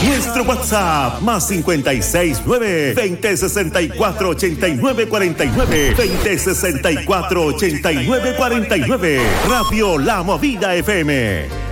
Nuestro WhatsApp más 569-2064-8949. 2064-8949. Radio La Movida FM.